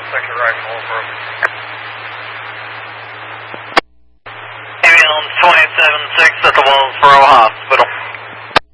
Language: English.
Second right, Walbro. Avion 27-6 at the Wellsboro High.